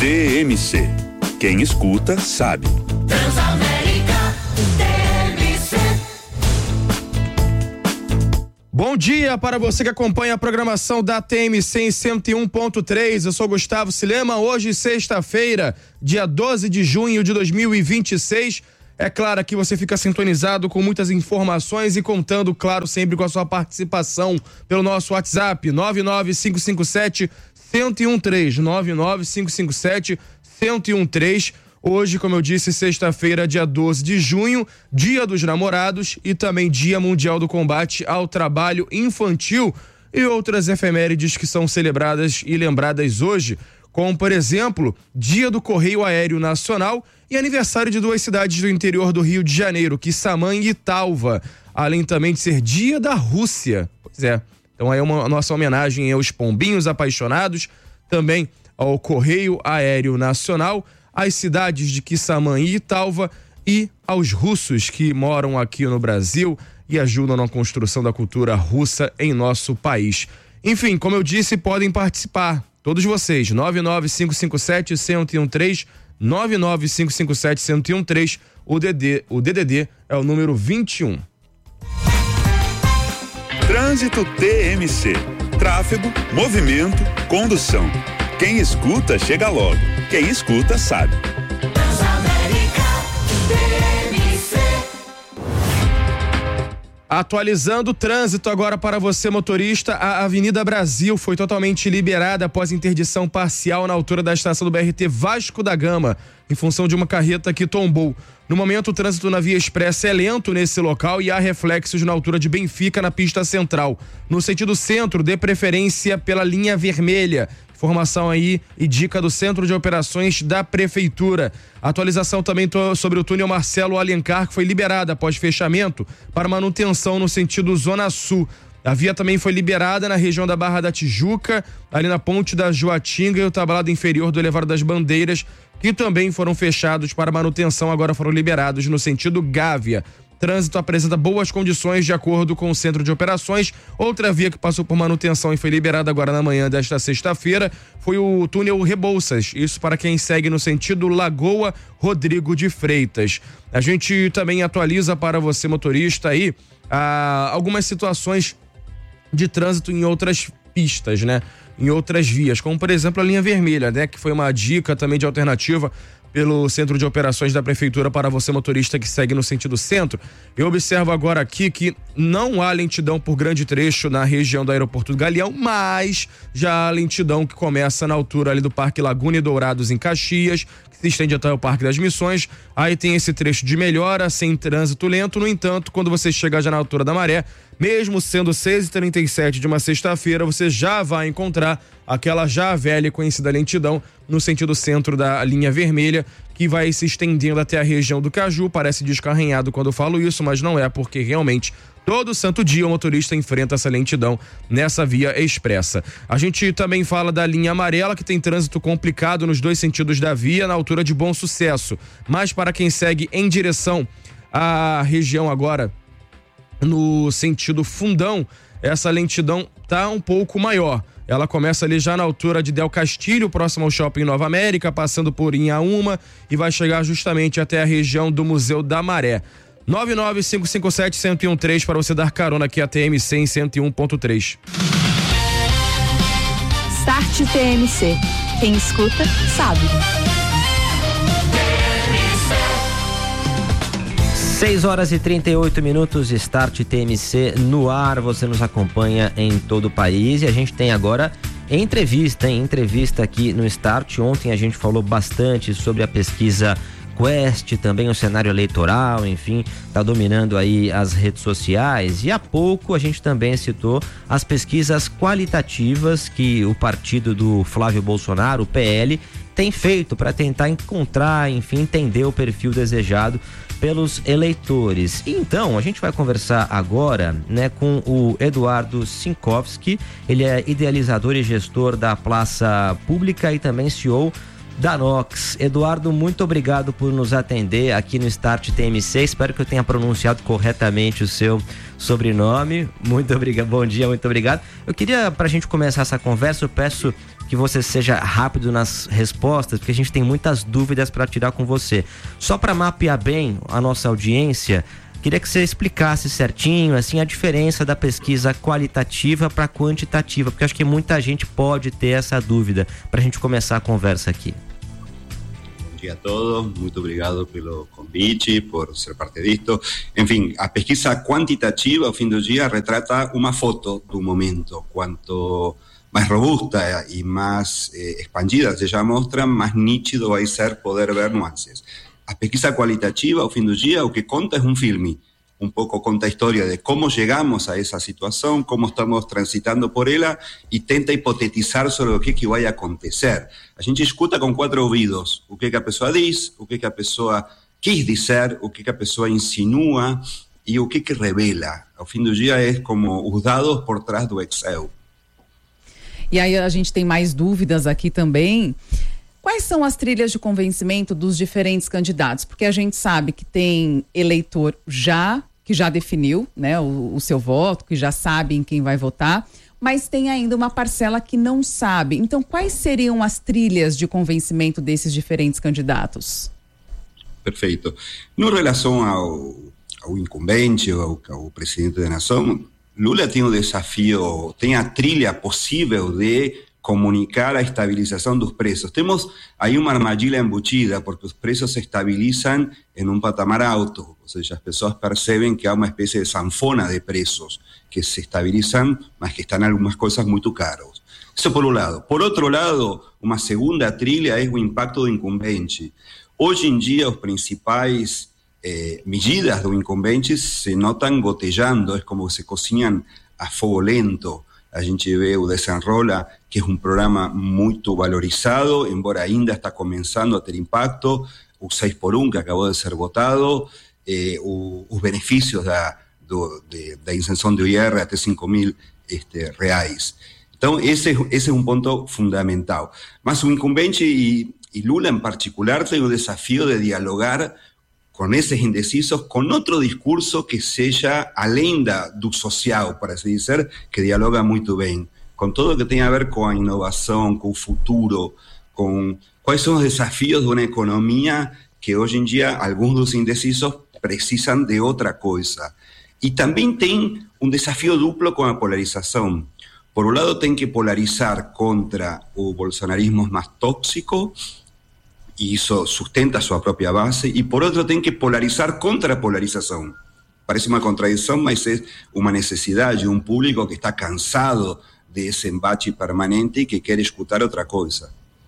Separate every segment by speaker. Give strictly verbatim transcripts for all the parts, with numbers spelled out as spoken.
Speaker 1: T M C. Quem escuta, sabe.
Speaker 2: Transamérica T M C.
Speaker 3: Bom dia para você que acompanha a programação da T M C em cento e um ponto três. Eu sou Gustavo Silema. Hoje, sexta-feira, dia doze de junho de dois mil e vinte e seis. É claro que você fica sintonizado com muitas informações e contando, claro, sempre com a sua participação pelo nosso WhatsApp nove nove cinco cinco sete um zero um três, nove nove cinco cinco sete um zero um três. Hoje, como eu disse, sexta-feira, dia doze de junho, Dia dos Namorados e também Dia Mundial do Combate ao Trabalho Infantil e outras efemérides que são celebradas e lembradas hoje, como, por exemplo, Dia do Correio Aéreo Nacional e aniversário de duas cidades do interior do Rio de Janeiro, Quissamã e Italva, além também de ser Dia da Rússia. Pois é, então aí é uma nossa homenagem aos pombinhos apaixonados, também ao Correio Aéreo Nacional, às cidades de Quissamã e Italva e aos russos que moram aqui no Brasil e ajudam na construção da cultura russa em nosso país. Enfim, como eu disse, podem participar, todos vocês, nove nove cinco cinco sete um zero um três, nove nove cinco cinco sete um zero um três, o D D, o D D D é o número vinte e um.
Speaker 1: Trânsito T M C. Tráfego, movimento, condução. Quem escuta, chega logo. Quem escuta, sabe.
Speaker 2: Transamérica T M C.
Speaker 3: Atualizando o trânsito agora para você, motorista. A Avenida Brasil foi totalmente liberada após interdição parcial na altura da estação do B R T Vasco da Gama, em função de uma carreta que tombou. No momento, o trânsito na Via Expressa é lento nesse local e há reflexos na altura de Benfica, na pista central. No sentido centro, dê preferência pela linha vermelha. Informação aí e dica do Centro de Operações da Prefeitura. Atualização também sobre o túnel Marcelo Alencar, que foi liberada após fechamento para manutenção no sentido Zona Sul. A via também foi liberada na região da Barra da Tijuca, ali na ponte da Joatinga e o tablado inferior do Elevado das Bandeiras, que também foram fechados para manutenção, agora foram liberados no sentido Gávea. Trânsito apresenta boas condições de acordo com o Centro de Operações. Outra via que passou por manutenção e foi liberada agora na manhã desta sexta-feira foi o túnel Rebouças. Isso para quem segue no sentido Lagoa Rodrigo de Freitas. A gente também atualiza para você, motorista, aí ah, algumas situações de trânsito em outras pistas, né? Em outras vias, como por exemplo a linha vermelha, né? Que foi uma dica também de alternativa pelo Centro de Operações da Prefeitura para você, motorista que segue no sentido centro. Eu observo agora aqui que não há lentidão por grande trecho na região do Aeroporto do Galeão, mas já há lentidão que começa na altura ali do Parque Laguna e Dourados em Caxias, que se estende até o Parque das Missões. Aí tem esse trecho de melhora, sem trânsito lento. No entanto, quando você chegar já na altura da Maré, mesmo sendo seis e trinta e sete de uma sexta-feira, você já vai encontrar aquela já velha e conhecida lentidão no sentido centro da linha vermelha, que vai se estendendo até a região do Caju. Parece descarrenhado quando eu falo isso, mas não é, porque realmente todo santo dia o motorista enfrenta essa lentidão nessa via expressa. A gente também fala da linha amarela, que tem trânsito complicado nos dois sentidos da via, na altura de Bom Sucesso. Mas para quem segue em direção à região agora no sentido Fundão, essa lentidão tá um pouco maior. Ela começa ali já na altura de Del Castilho, próximo ao Shopping Nova América, passando por Inhaúma e vai chegar justamente até a região do Museu da Maré. nove nove cinco cinco sete um zero um três para você dar carona aqui a T M C em cento e um ponto três.
Speaker 4: Start T M C. Quem escuta, sabe.
Speaker 5: seis horas e trinta e oito minutos, Start T M C no ar. Você nos acompanha em todo o país e a gente tem agora entrevista, hein? Entrevista aqui no Start. Ontem a gente falou bastante sobre a pesquisa Quest, também o cenário eleitoral, enfim, tá dominando aí as redes sociais. E há pouco a gente também citou as pesquisas qualitativas que o partido do Flávio Bolsonaro, o P L, tem feito para tentar encontrar, enfim, entender o perfil desejado pelos eleitores. Então, a gente vai conversar agora, né, com o Eduardo Sinkowski. Ele é idealizador e gestor da Praça Pública e também C E O da Nox. Eduardo, muito obrigado por nos atender aqui no Start T M C. Espero que eu tenha pronunciado corretamente o seu sobrenome. Muito obrigado, bom dia, muito obrigado. Eu queria, pra gente começar essa conversa, eu peço que que você seja rápido nas respostas, porque a gente tem muitas dúvidas para tirar com você. Só para mapear bem a nossa audiência, queria que você explicasse certinho assim, a diferença da pesquisa qualitativa para quantitativa, porque acho que muita gente pode ter essa dúvida, para a gente começar a conversa aqui.
Speaker 6: Bom dia a todos, muito obrigado pelo convite, por ser parte disto. Enfim, a pesquisa quantitativa, ao fim do dia, retrata uma foto do momento. Quanto mais robusta e mais eh, expandida seja a mostra, mais nítido vai ser poder ver nuances. A pesquisa qualitativa, ao fim do dia, o que conta é um filme. Um pouco conta a história de como chegamos a essa situação, como estamos transitando por ela e tenta hipotetizar sobre o que, que vai acontecer. A gente escuta com quatro ouvidos o que, que a pessoa diz, o que, que a pessoa quis dizer, o que, que a pessoa insinua e o que, que revela. Ao fim do dia é como os dados por trás do Excel.
Speaker 7: E aí a gente tem mais dúvidas aqui também. Quais são as trilhas de convencimento dos diferentes candidatos? Porque a gente sabe que tem eleitor já, que já definiu, né, o, o seu voto, que já sabe em quem vai votar, mas tem ainda uma parcela que não sabe. Então, quais seriam as trilhas de convencimento desses diferentes candidatos?
Speaker 6: Perfeito. No relação ao, ao incumbente, ao, ao presidente da nação, Lula tem um desafio, tem a trilha possível de comunicar a estabilização dos preços. Temos aí uma armadilha embutida, porque os preços se estabilizam em um patamar alto, ou seja, as pessoas percebem que há uma espécie de sanfona de preços que se estabilizam, mas que estão algumas coisas muito caras. Isso por um lado. Por outro lado, uma segunda trilha é o impacto do incumbente. Hoje em dia, os principais eh, medidas do incumbente se notam gotejando, é como se cozinham a fogo lento. A gente vê o Desenrola, que é um programa muito valorizado, embora ainda está começando a ter impacto, o seis por um, que acabou de ser votado, eh, o, os benefícios da, do, de, da isenção do I R até cinco mil este, reais. Então, esse, esse é um ponto fundamental. Mas o incumbente e, e Lula em particular tem o desafio de dialogar com esses indecisos, com outro discurso que seja além da, do social, para assim dizer, que dialoga muito bem, com tudo o que tem a ver com a inovação, com o futuro, com quais são os desafios de uma economia que hoje em dia alguns dos indecisos precisam de outra coisa. E também tem um desafio duplo com a polarização. Por um lado, tem que polarizar contra o bolsonarismo mais tóxico, y eso sustenta su propia base, y por otro tienen que polarizar contra polarización. Parece una contradicción, mas es una necesidad de un público que está cansado de ese embate permanente y que quiere escutar otra cosa.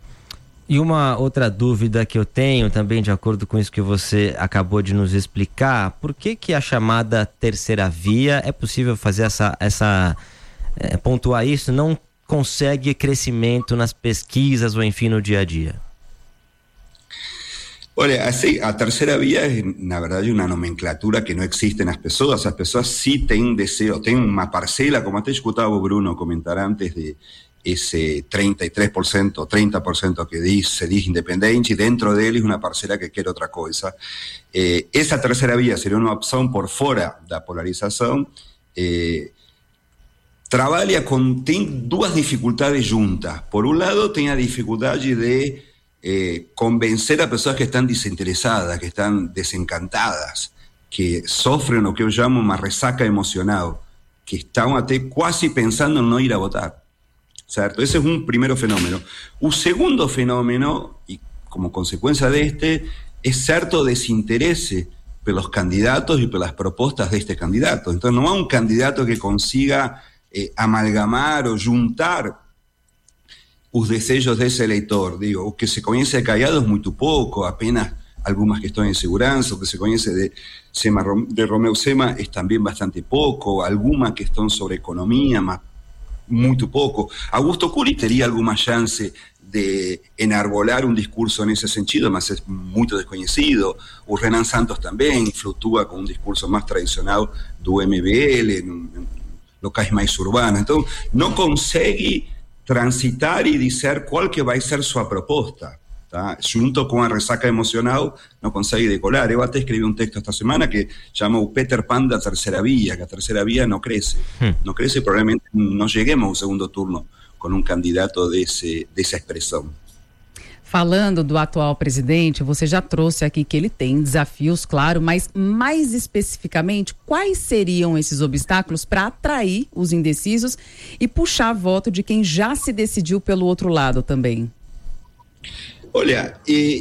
Speaker 5: E uma outra dúvida que eu tenho também, de acordo com isso que você acabou de nos explicar, por que que a chamada terceira via, é possível fazer essa, essa é, pontuar isso, não consegue crescimento nas pesquisas ou enfim no dia a dia?
Speaker 6: Olha, assim, a terceira via é, na verdade, uma nomenclatura que não existe nas pessoas. As pessoas sim têm desejo, têm uma parcela, como até escutava o Bruno comentar antes, de esse trinta e três por cento, trinta por cento que diz, se diz independente, e dentro deles uma parcela que quer outra coisa. Eh, essa terceira via seria uma opção por fora da polarização. Eh, trabalha com, tem duas dificuldades juntas. Por um lado, tem a dificuldade de Eh, convencer a pessoas que están desinteresadas, que están desencantadas, que sofren lo que yo llamo una resaca emocional, que están até quase pensando en no ir a votar. ¿Cierto? Ese es un primer fenómeno. Un segundo fenómeno, y como consecuencia de este, es cierto desinterés por los candidatos y por las propuestas de este candidato. Entonces no hay un candidato que consiga eh, amalgamar o juntar os desejos desse eleitor. Digo, o que se conhece de Caiado é muito pouco, apenas algumas questões de segurança. O que se conhece de, Sema, de Romeu Zema é também bastante pouco, alguma questão sobre economia, mas muito pouco. Augusto Curi teria alguma chance de enarbolar um discurso nesse sentido, mas é muito desconhecido. O Renan Santos também flutua com um discurso mais tradicional do M B L, em, em locais mais urbanos. Então, não consegue transitar e dizer qual que vai ser sua proposta, tá? Junto com a resaca emocional, não consegue decolar. Eu até escrevi um texto esta semana que chama o Peter Pan da terceira via, que a terceira via não cresce. Hum. Não cresce, provavelmente não cheguemos ao segundo turno com con un candidato de, ese, de esa expresión.
Speaker 7: Falando do atual presidente, você já trouxe aqui que ele tem desafios, claro, mas mais especificamente, quais seriam esses obstáculos para atrair os indecisos e puxar voto de quem já se decidiu pelo outro lado também?
Speaker 6: Olha, eh,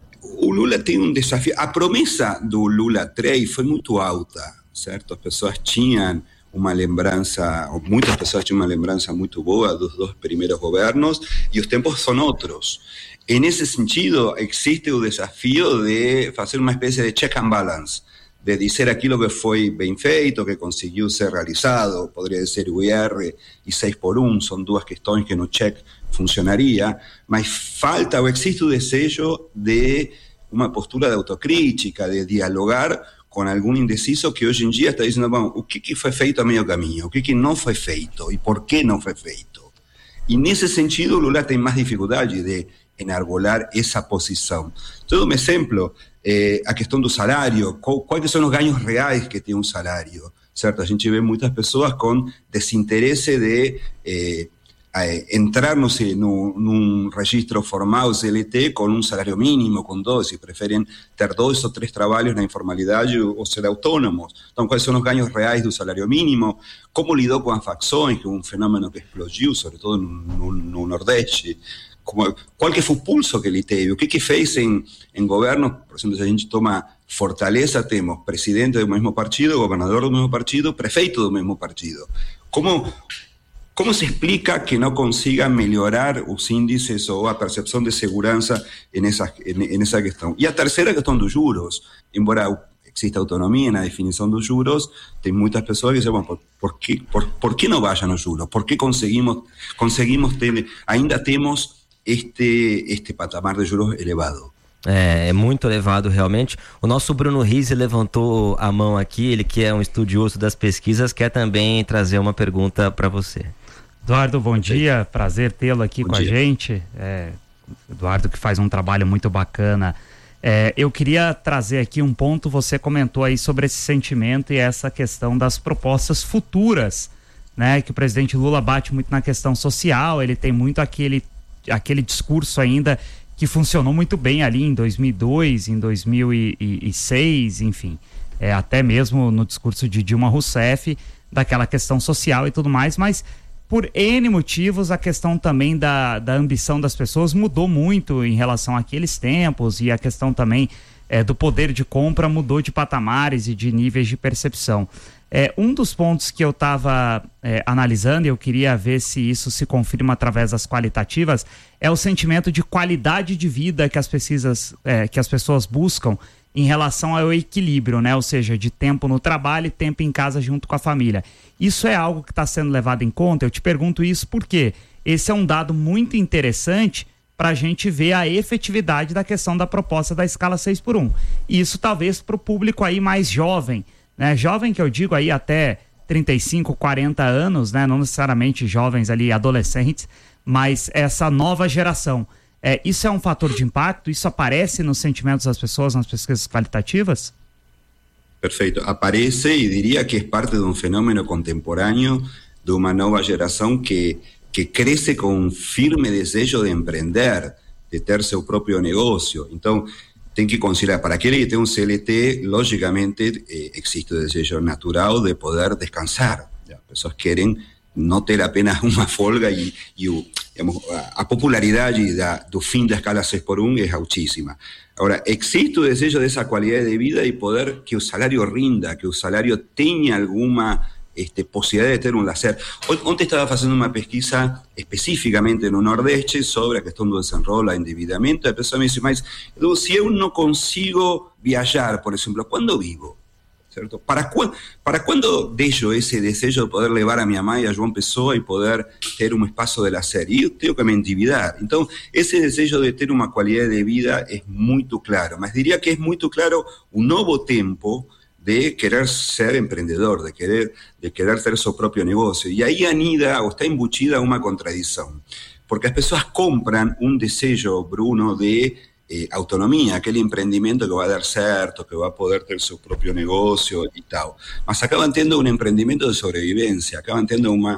Speaker 6: o Lula tem um desafio. A promessa do Lula três foi muito alta, certo? As pessoas tinham uma lembrança, ou muitas pessoas tinham uma lembrança muito boa dos dois primeiros governos, e os tempos são outros. En ese sentido, existe el desafío de hacer una especie de check and balance, de decir aquilo que foi bem feito, que conseguiu ser realizado, podría ser U R y seis por uno, son duas questões que no check funcionaría, mas falta o existe o desejo de uma postura de autocrítica, de dialogar con algún indeciso que hoje em dia está diciendo, bueno, o que, que foi feito a meio caminho, o que, que não foi feito, e por que não foi feito. E nesse sentido, Lula tem mais dificuldade de enarbolar essa posição. Todo um exemplo, eh, a questão do salário, qual, quais são os ganhos reais que tem um salário, certo? A gente vê muitas pessoas com desinteresse de eh, eh, entrar, não sei, no, num registro formal C L T com um salário mínimo, com dois, e preferem ter dois ou três trabalhos na informalidade ou ser autônomos. Então, quais são os ganhos reais do salário mínimo? Como lidou com as facções, que é um fenômeno que explodiu, sobretudo no, no, no Nordeste? Como, qual que foi o pulso que ele teve, o que que fez em, em governo. Por exemplo, se a gente toma Fortaleza, temos presidente do mesmo partido, governador do mesmo partido, prefeito do mesmo partido. Como, como se explica que não consiga melhorar os índices ou a percepção de segurança em essa, em, em essa questão? E a terceira questão dos juros, embora existe autonomia na definição dos juros, tem muitas pessoas que dizem, bueno, por, por, que, por, por que não baixam os juros? Por que conseguimos, conseguimos ter, ainda temos este, este patamar de juros elevado?
Speaker 5: É, é muito elevado realmente. O nosso Bruno Rizzi levantou a mão aqui, ele que é um estudioso das pesquisas, quer também trazer uma pergunta para você.
Speaker 8: Eduardo, bom dia, prazer tê-lo aqui
Speaker 6: bom
Speaker 8: com
Speaker 6: dia.
Speaker 8: a gente. É, Eduardo que faz um trabalho muito bacana. É, eu queria trazer aqui um ponto, você comentou aí sobre esse sentimento e essa questão das propostas futuras, né? Que o presidente Lula bate muito na questão social, ele tem muito aquele, aquele discurso ainda que funcionou muito bem ali em dois mil e dois, em dois mil e seis, enfim, é, até mesmo no discurso de Dilma Rousseff, daquela questão social e tudo mais, mas por N motivos, a questão também da, da ambição das pessoas mudou muito em relação àqueles tempos, e a questão também é, do poder de compra mudou de patamares e de níveis de percepção. É, um dos pontos que eu estava é, analisando, e eu queria ver se isso se confirma através das qualitativas, é o sentimento de qualidade de vida que as pesquisas, é, que as pessoas buscam em relação ao equilíbrio, né? Ou seja, de tempo no trabalho e tempo em casa junto com a família. Isso é algo que está sendo levado em conta? Eu te pergunto isso porque esse é um dado muito interessante para a gente ver a efetividade da questão da proposta da escala seis por um. Isso talvez para o público aí mais jovem, né? Jovem que eu digo aí até trinta e cinco, quarenta anos, né? Não necessariamente jovens ali, adolescentes, mas essa nova geração. É, isso é um fator de impacto? Isso aparece nos sentimentos das pessoas, nas pesquisas qualitativas?
Speaker 6: Perfeito. Aparece e diria que é parte de um fenômeno contemporâneo de uma nova geração que, que cresce com um firme desejo de empreender, de ter seu próprio negócio. Então, tem que considerar, para aquele que tem um C L T, logicamente, eh, existe o desejo natural de poder descansar. As pessoas querem não ter apenas uma folga e, e o, digamos, a popularidade da, do fim da escala seis por um é altíssima. Agora, existe o desejo dessa qualidade de vida e poder que o salário rinda, que o salário tenha alguma este, possibilidade de ter um lazer. Ontem estava fazendo uma pesquisa especificamente no Nordeste sobre a questão do desenrolo, endividamento, e a pessoa me disse, mas Edu, se eu não consigo viajar, por exemplo, quando vivo? Certo? Para, cu para quando deixo esse desejo de poder levar a minha mãe a João Pessoa e poder ter um espaço de lazer? E eu tenho que me endividar. Então, esse desejo de ter uma qualidade de vida é muito claro, mas diria que é muito claro um novo tempo de querer ser empreendedor, de querer, de querer ter seu próprio negócio. E aí anida, ou está embutida uma contradição, porque as pessoas compram um desejo, Bruno, de Eh, autonomia, aquele empreendimento que vai dar certo, que vai poder ter seu próprio negócio e tal. Mas acabam tendo um empreendimento de sobrevivência, acabam tendo uma,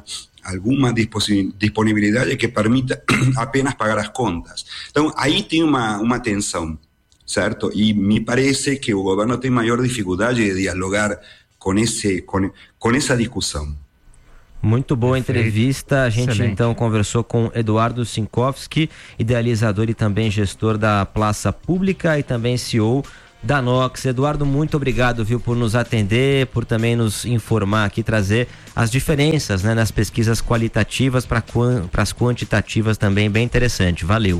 Speaker 6: alguma disponibilidade que permita apenas pagar as contas. Então, aí tem uma, uma tensão, certo? E me parece que o governo tem maior dificuldade de dialogar com, esse, com, com essa discussão.
Speaker 5: Muito boa
Speaker 8: Perfeito.
Speaker 5: Entrevista. A gente
Speaker 8: Excelente.
Speaker 5: Então conversou com Eduardo Sinkowski, idealizador e também gestor da Praça Pública e também C E O da Nox. Eduardo, muito obrigado, viu, por nos atender, por também nos informar aqui, trazer as diferenças, né, nas pesquisas qualitativas para as quantitativas também, bem interessante. Valeu.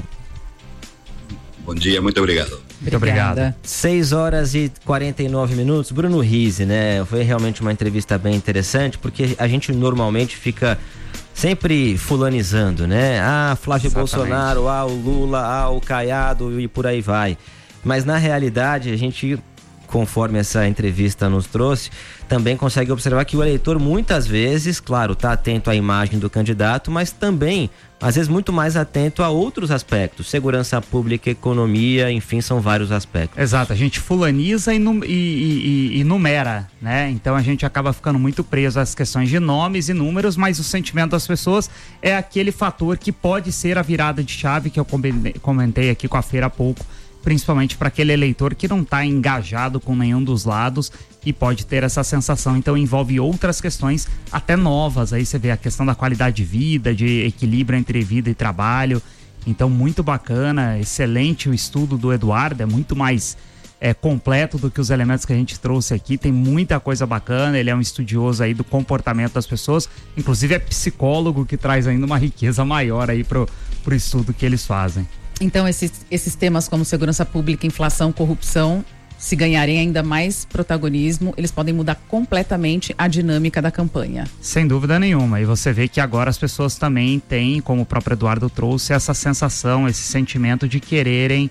Speaker 6: Bom dia, muito obrigado.
Speaker 8: Muito obrigado.
Speaker 5: seis horas e quarenta e nove minutos. Bruno Rizzi, né? Foi realmente uma entrevista bem interessante, porque a gente normalmente fica sempre fulanizando, né? Ah, Flávio
Speaker 8: Exatamente.
Speaker 5: Bolsonaro, ah, o Lula, ah, o Caiado e por aí vai. Mas na realidade, a gente, conforme essa entrevista nos trouxe, também consegue observar que o eleitor muitas vezes, claro, está atento à imagem do candidato, mas também, às vezes, muito mais atento a outros aspectos, segurança pública, economia, enfim, são vários aspectos.
Speaker 8: Exato, a gente fulaniza e, num, e, e, e numera, né? Então a gente acaba ficando muito preso às questões de nomes e números, mas o sentimento das pessoas é aquele fator que pode ser a virada de chave que eu comentei aqui com a Feira há pouco, principalmente para aquele eleitor que não está engajado com nenhum dos lados e pode ter essa sensação. Então envolve outras questões até novas, aí você vê a questão da qualidade de vida, de equilíbrio entre vida e trabalho. Então muito bacana, excelente o estudo do Eduardo, é muito mais é, completo do que os elementos que a gente trouxe aqui, tem muita coisa bacana, ele é um estudioso aí do comportamento das pessoas, inclusive é psicólogo, que traz ainda uma riqueza maior aí pro, pro estudo que eles fazem.
Speaker 7: Então, esses, esses temas como segurança pública, inflação, corrupção, se ganharem ainda mais protagonismo, eles podem mudar completamente a dinâmica da campanha.
Speaker 8: Sem dúvida nenhuma. E você vê que agora as pessoas também têm, como o próprio Eduardo trouxe, essa sensação, esse sentimento de quererem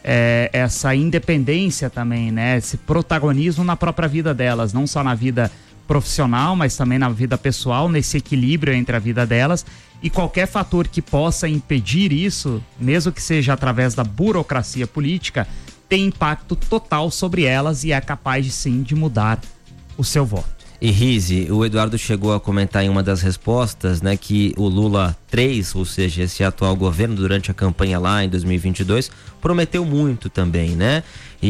Speaker 8: é, essa independência também, né? Esse protagonismo na própria vida delas, não só na vida profissional, mas também na vida pessoal, nesse equilíbrio entre a vida delas. E qualquer fator que possa impedir isso, mesmo que seja através da burocracia política, tem impacto total sobre elas e é capaz de, sim, de mudar o seu voto.
Speaker 5: E Rizzi, o Eduardo chegou a comentar em uma das respostas, né, que o Lula três, ou seja, esse atual governo durante a campanha lá em dois mil e vinte e dois, prometeu muito também, né?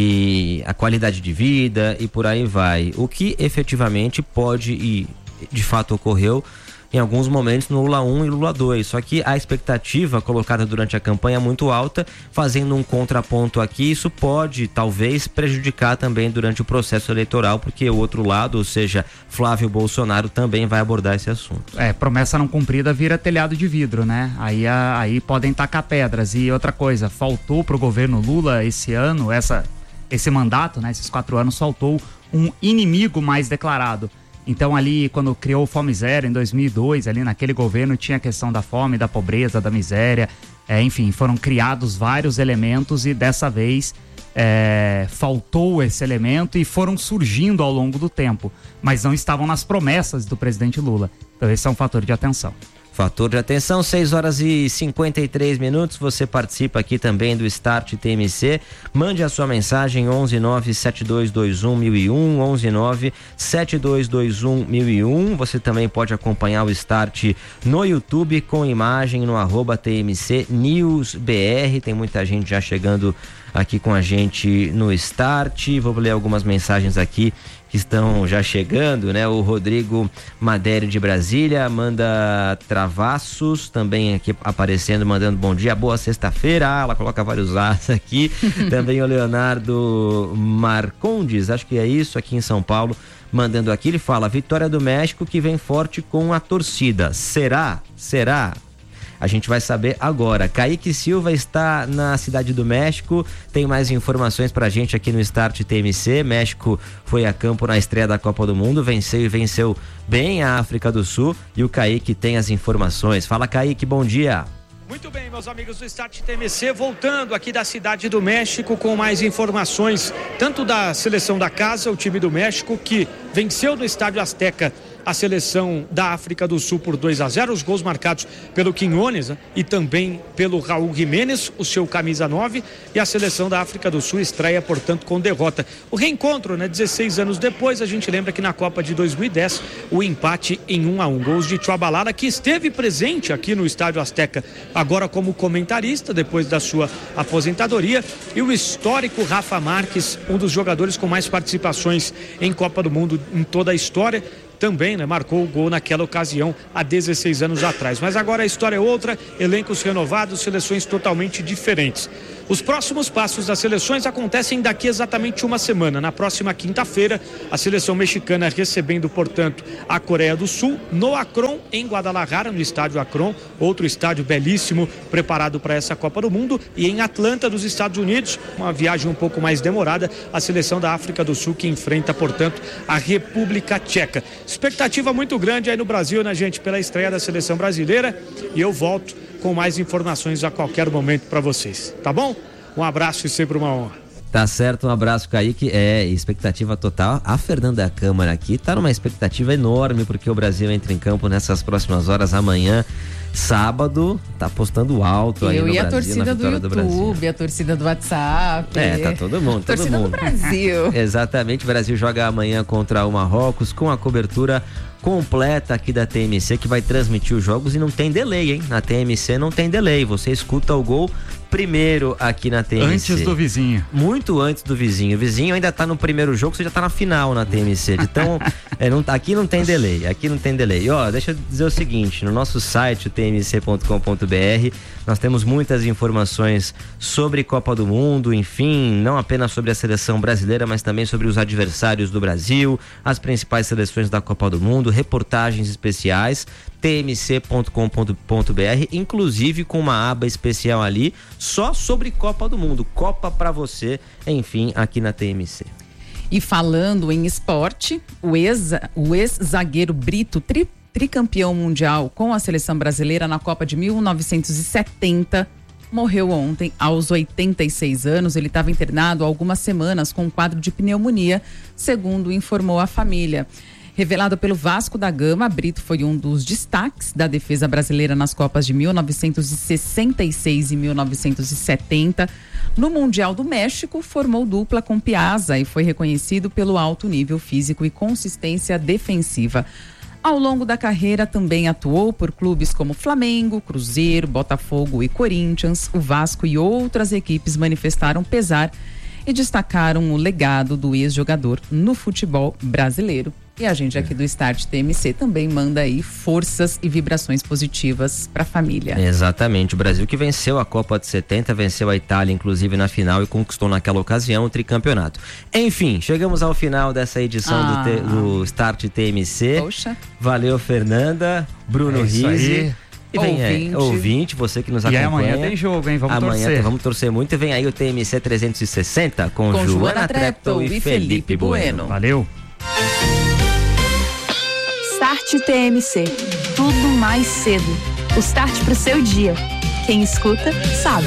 Speaker 5: E a qualidade de vida e por aí vai. O que efetivamente pode e de fato ocorreu em alguns momentos no Lula um e Lula dois, só que a expectativa colocada durante a campanha é muito alta, fazendo um contraponto aqui, isso pode talvez prejudicar também durante o processo eleitoral, porque o outro lado, ou seja, Flávio Bolsonaro, também vai abordar esse assunto.
Speaker 8: É, promessa não cumprida vira telhado de vidro, né? Aí, a, aí podem tacar pedras. E outra coisa, faltou pro governo Lula esse ano, essa, esse mandato, né? Esses quatro anos, faltou um inimigo mais declarado. Então ali, quando criou o Fome Zero em dois mil e dois, ali naquele governo tinha a questão da fome, da pobreza, da miséria, é, enfim, foram criados vários elementos e dessa vez é, faltou esse elemento e foram surgindo ao longo do tempo, mas não estavam nas promessas do presidente Lula. Então esse é um fator de atenção.
Speaker 5: Fator de atenção, seis horas e cinquenta e três minutos, você participa aqui também do Start T M C, mande a sua mensagem onze nove sete dois dois um mil e um, onze nove sete dois dois um mil e um, você também pode acompanhar o Start no YouTube com imagem no arroba T M C News B R, tem muita gente já chegando aqui com a gente no Start, vou ler algumas mensagens aqui que estão já chegando, né? O Rodrigo Madério de Brasília manda travassos, também aqui aparecendo, mandando bom dia, boa sexta-feira, ah, ela coloca vários as aqui, também o Leonardo Marcondes, acho que é isso, aqui em São Paulo, mandando aqui, ele fala, vitória do México que vem forte com a torcida, será? Será? A gente vai saber agora. Kaique Silva está na Cidade do México, tem mais informações pra gente aqui no Start T M C. México foi a campo na estreia da Copa do Mundo, venceu e venceu bem a África do Sul e o Kaique tem as informações. Fala, Kaique, bom dia.
Speaker 9: Muito bem, meus amigos do Start T M C, voltando aqui da Cidade do México com mais informações, tanto da seleção da casa, o time do México, que venceu no Estádio Azteca a seleção da África do Sul por dois a zero, os gols marcados pelo Quinones, né? E também pelo Raul Jiménez, o seu camisa nove, e a seleção da África do Sul estreia, portanto, com derrota. O reencontro, né, dezesseis anos depois, a gente lembra que na Copa de dois mil e dez, o empate em um a um, gols de Tchabalala, que esteve presente aqui no Estádio Azteca, agora como comentarista, depois da sua aposentadoria, e o histórico Rafa Marques, um dos jogadores com mais participações em Copa do Mundo em toda a história, também, né, marcou o gol naquela ocasião há dezesseis anos atrás. Mas agora a história é outra, elencos renovados, seleções totalmente diferentes. Os próximos passos das seleções acontecem daqui exatamente uma semana. Na próxima quinta-feira, a seleção mexicana recebendo, portanto, a Coreia do Sul no Akron, em Guadalajara, no estádio Akron, outro estádio belíssimo preparado para essa Copa do Mundo, e em Atlanta, nos Estados Unidos, uma viagem um pouco mais demorada, a seleção da África do Sul que enfrenta, portanto, a República Tcheca. Expectativa muito grande aí no Brasil, né, gente, pela estreia da seleção brasileira, e eu volto com mais informações a qualquer momento para vocês, tá bom? Um abraço e sempre uma honra.
Speaker 5: Tá certo, um abraço, Kaique. É, expectativa total. A Fernanda Câmara aqui tá numa expectativa enorme, porque o Brasil entra em campo nessas próximas horas, amanhã, sábado, tá postando alto aí
Speaker 7: Eu
Speaker 5: no
Speaker 7: e a
Speaker 5: Brasil,
Speaker 7: torcida do
Speaker 5: do
Speaker 7: YouTube, a torcida do WhatsApp.
Speaker 5: É, tá todo mundo, todo
Speaker 7: torcida
Speaker 5: mundo.
Speaker 7: do Brasil.
Speaker 5: Exatamente, o Brasil joga amanhã contra o Marrocos com a cobertura completa aqui da T M C, que vai transmitir os jogos, e não tem delay, hein? Na T M C não tem delay, você escuta o gol primeiro aqui na T M C.
Speaker 8: Antes do vizinho.
Speaker 5: Muito antes do vizinho. O vizinho ainda tá no primeiro jogo, você já tá na final na T M C. Então, é, não, aqui não tem delay, aqui não tem delay. E, ó, deixa eu dizer o seguinte, no nosso site, o t m c ponto com ponto b r, nós temos muitas informações sobre Copa do Mundo, enfim, não apenas sobre a seleção brasileira, mas também sobre os adversários do Brasil, as principais seleções da Copa do Mundo, reportagens especiais, t m c ponto com ponto b r, inclusive com uma aba especial ali só sobre Copa do Mundo, Copa pra você, enfim, aqui na T M C.
Speaker 7: E falando em esporte, o ex, o ex-zagueiro Brito, tri, tricampeão mundial com a seleção brasileira na Copa de mil novecentos e setenta, morreu ontem aos oitenta e seis anos. Ele estava internado há algumas semanas com um quadro de pneumonia, segundo informou a família. Revelado pelo Vasco da Gama, Brito foi um dos destaques da defesa brasileira nas Copas de mil novecentos e sessenta e seis e mil novecentos e setenta. No Mundial do México, formou dupla com Piazza e foi reconhecido pelo alto nível físico e consistência defensiva. Ao longo da carreira, também atuou por clubes como Flamengo, Cruzeiro, Botafogo e Corinthians. O Vasco e outras equipes manifestaram pesar e destacaram o legado do ex-jogador no futebol brasileiro. E a gente aqui do Start T M C também manda aí forças e vibrações positivas para a família.
Speaker 5: Exatamente, o Brasil que venceu a Copa de setenta, venceu a Itália inclusive na final e conquistou naquela ocasião o tricampeonato. Enfim, chegamos ao final dessa edição
Speaker 7: ah.
Speaker 5: do, do Start T M C.
Speaker 7: Poxa.
Speaker 5: Valeu, Fernanda, Bruno
Speaker 8: é
Speaker 5: Rizzi. E vem
Speaker 7: ouvinte.
Speaker 5: Aí, ouvinte, você que nos acompanha.
Speaker 8: E amanhã tem jogo, hein? Vamos
Speaker 5: amanhã
Speaker 8: torcer.
Speaker 5: Vamos torcer muito. E vem aí o T M C trezentos e sessenta com,
Speaker 7: com
Speaker 5: Joana,
Speaker 7: Joana Treptow e Felipe Bueno.
Speaker 8: Valeu.
Speaker 4: Start T M C. Tudo mais cedo. O start pro seu dia. Quem escuta, sabe.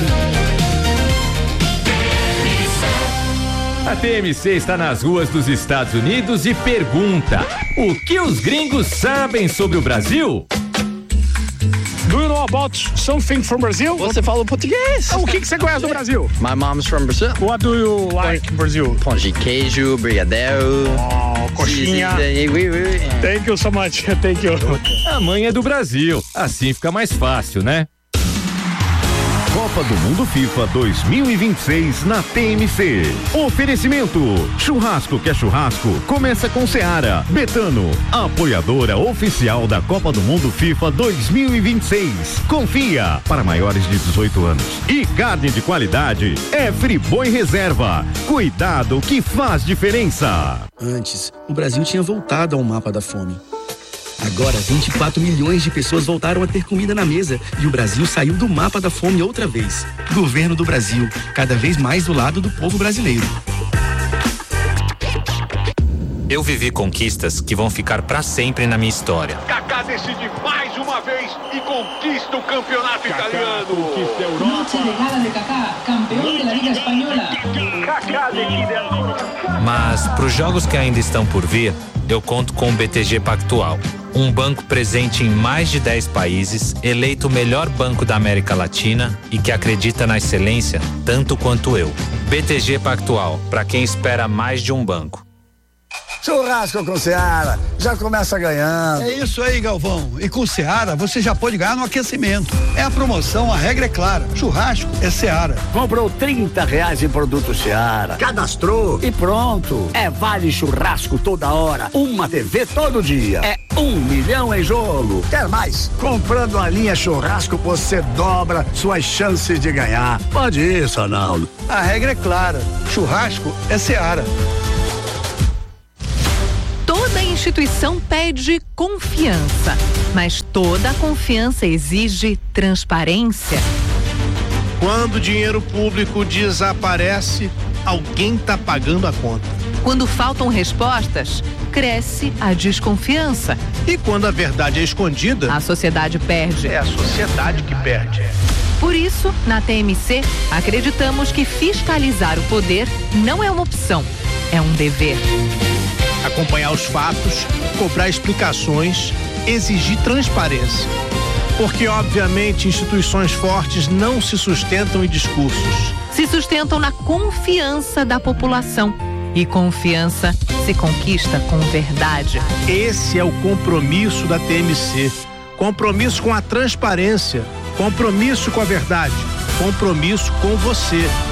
Speaker 10: A T M C está nas ruas dos Estados Unidos e pergunta: o que os gringos sabem sobre o Brasil?
Speaker 9: Do you know about something from Brazil?
Speaker 11: Você fala português?
Speaker 9: O que, que você conhece do Brasil?
Speaker 11: My mom's from Brazil.
Speaker 9: What do you like in Brazil?
Speaker 11: Pão de queijo, brigadeiro.
Speaker 9: Oh, coxinha.
Speaker 11: Oui, oui, oui.
Speaker 9: Thank you so much. Thank you.
Speaker 10: A mãe é do Brasil, assim fica mais fácil, né?
Speaker 12: Copa do Mundo FIFA dois mil e vinte e seis na T M C. Oferecimento: churrasco que é churrasco, começa com Seara. Betano, apoiadora oficial da Copa do Mundo FIFA dois mil e vinte e seis. Confia, para maiores de dezoito anos. E carne de qualidade é Friboi Reserva. Cuidado que faz diferença.
Speaker 13: Antes, o Brasil tinha voltado ao mapa da fome. Agora, vinte e quatro milhões de pessoas voltaram a ter comida na mesa e o Brasil saiu do mapa da fome outra vez. Governo do Brasil, cada vez mais do lado do povo brasileiro.
Speaker 14: Eu vivi conquistas que vão ficar pra sempre na minha história.
Speaker 15: Kaká decide mais uma vez e conquista o campeonato Kaká italiano. Conquista a Europa.
Speaker 16: Noche de gala de Kaká, campeão da Liga Espanhola.
Speaker 15: Kaká decide
Speaker 14: Mas para os jogos que ainda estão por vir, eu conto com o B T G Pactual. Um banco presente em mais de dez países, eleito o melhor banco da América Latina e que acredita na excelência tanto quanto eu. B T G Pactual, para quem espera mais de um banco.
Speaker 16: Churrasco com Seara, já começa ganhando.
Speaker 17: É isso aí, Galvão. E com Seara você já pode ganhar no aquecimento. É a promoção, a regra é clara. Churrasco é Seara.
Speaker 16: Comprou trinta reais em produto Seara, cadastrou e pronto. É vale churrasco toda hora, uma T V todo dia. É um milhão em jogo. Quer mais? Comprando a linha churrasco você dobra suas chances de ganhar. Pode ir, Sanaldo.
Speaker 17: A regra é clara. Churrasco é Seara.
Speaker 18: Toda instituição pede confiança, mas toda confiança exige transparência.
Speaker 19: Quando o dinheiro público desaparece, alguém está pagando a conta.
Speaker 18: Quando faltam respostas, cresce a desconfiança.
Speaker 19: E quando a verdade é escondida,
Speaker 18: a sociedade perde.
Speaker 19: É a sociedade que perde.
Speaker 18: Por isso, na T M C, acreditamos que fiscalizar o poder não é uma opção, é um dever.
Speaker 19: Acompanhar os fatos, cobrar explicações, exigir transparência. Porque, obviamente, instituições fortes não se sustentam em discursos.
Speaker 18: Se sustentam na confiança da população. E confiança se conquista com verdade.
Speaker 19: Esse é o compromisso da T M C. Compromisso com a transparência. Compromisso com a verdade. Compromisso com você.